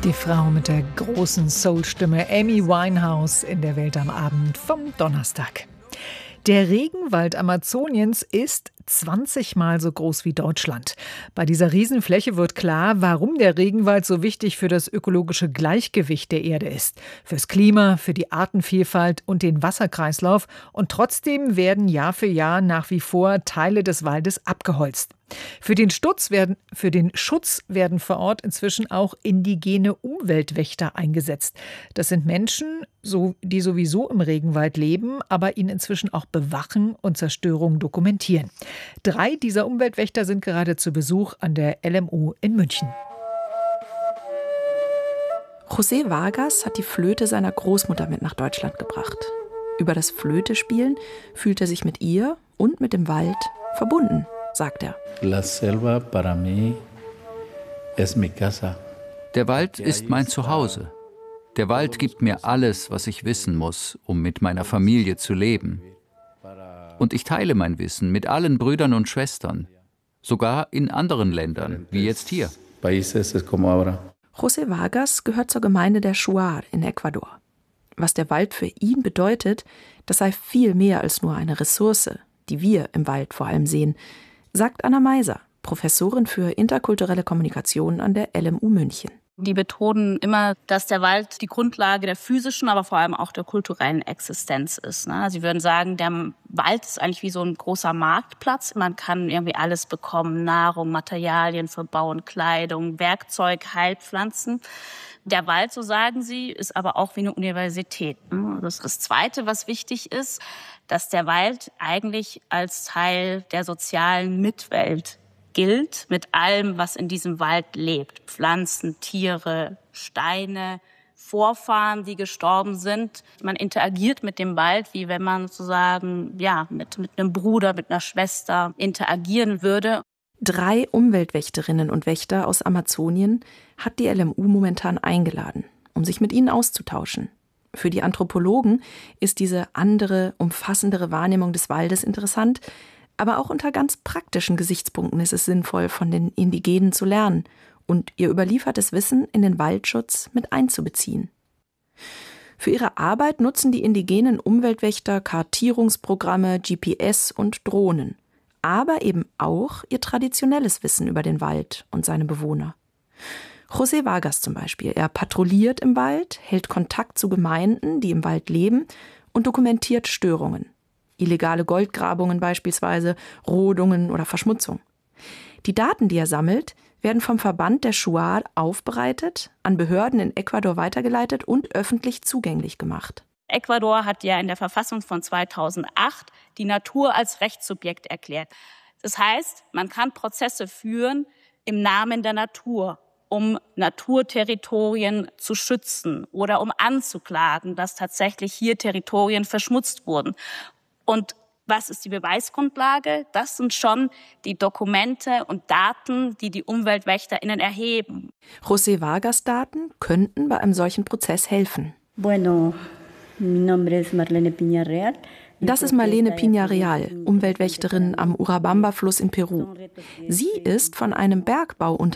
Die Frau mit der großen Soul-Stimme, Amy Winehouse, in der Welt am Abend vom Donnerstag. Der Regenwald Amazoniens ist 20-mal so groß wie Deutschland. Bei dieser Riesenfläche wird klar, warum der Regenwald so wichtig für das ökologische Gleichgewicht der Erde ist. Fürs Klima, für die Artenvielfalt und den Wasserkreislauf. Und trotzdem werden Jahr für Jahr nach wie vor Teile des Waldes abgeholzt. Für den Schutz werden vor Ort inzwischen auch indigene Umweltwächter eingesetzt. Das sind Menschen, die sowieso im Regenwald leben, aber ihn inzwischen auch bewachen und Zerstörung dokumentieren. 3 dieser Umweltwächter sind gerade zu Besuch an der LMU in München. José Vargas hat die Flöte seiner Großmutter mit nach Deutschland gebracht. Über das Flötespielen fühlt er sich mit ihr und mit dem Wald verbunden, sagt er. La selva para mí es mi casa. Der Wald ist mein Zuhause. Der Wald gibt mir alles, was ich wissen muss, um mit meiner Familie zu leben. Und ich teile mein Wissen mit allen Brüdern und Schwestern, sogar in anderen Ländern, wie jetzt hier. José Vargas gehört zur Gemeinde der Shuar in Ecuador. Was der Wald für ihn bedeutet, das sei viel mehr als nur eine Ressource, die wir im Wald vor allem sehen, sagt Anna Meiser, Professorin für interkulturelle Kommunikation an der LMU München. Die betonen immer, dass der Wald die Grundlage der physischen, aber vor allem auch der kulturellen Existenz ist. Sie würden sagen, der Wald ist eigentlich wie so ein großer Marktplatz. Man kann irgendwie alles bekommen, Nahrung, Materialien für Bauen, Kleidung, Werkzeug, Heilpflanzen. Der Wald, so sagen sie, ist aber auch wie eine Universität. Das Zweite, was wichtig ist, dass der Wald eigentlich als Teil der sozialen Mitwelt gilt, mit allem, was in diesem Wald lebt. Pflanzen, Tiere, Steine, Vorfahren, die gestorben sind. Man interagiert mit dem Wald, wie wenn man sozusagen mit einem Bruder, mit einer Schwester interagieren würde. 3 Umweltwächterinnen und Wächter aus Amazonien hat die LMU momentan eingeladen, um sich mit ihnen auszutauschen. Für die Anthropologen ist diese andere, umfassendere Wahrnehmung des Waldes interessant, aber auch unter ganz praktischen Gesichtspunkten ist es sinnvoll, von den Indigenen zu lernen und ihr überliefertes Wissen in den Waldschutz mit einzubeziehen. Für ihre Arbeit nutzen die indigenen Umweltwächter Kartierungsprogramme, GPS und Drohnen, aber eben auch ihr traditionelles Wissen über den Wald und seine Bewohner. José Vargas zum Beispiel, er patrouilliert im Wald, hält Kontakt zu Gemeinden, die im Wald leben und dokumentiert Störungen. Illegale Goldgrabungen beispielsweise, Rodungen oder Verschmutzung. Die Daten, die er sammelt, werden vom Verband der Shuar aufbereitet, an Behörden in Ecuador weitergeleitet und öffentlich zugänglich gemacht. Ecuador hat ja in der Verfassung von 2008 die Natur als Rechtssubjekt erklärt. Das heißt, man kann Prozesse führen im Namen der Natur, um Naturterritorien zu schützen oder um anzuklagen, dass tatsächlich hier Territorien verschmutzt wurden. Und was ist die Beweisgrundlage? Das sind schon die Dokumente und Daten, die die UmweltwächterInnen erheben. José Vargas Daten könnten bei einem solchen Prozess helfen. Das ist Marlene Piña-Real, Umweltwächterin am Urabamba-Fluss in Peru. Sie ist von einem Bergbauunternehmen